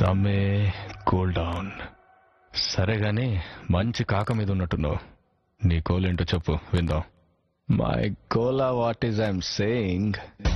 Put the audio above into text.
అమ్మే cool down. సరే గాని మంచి కాక మీద ఉన్నట్టున్నావు. నీ కోల్ ఏంటో చెప్పు విందాం. My Kola what is I'm saying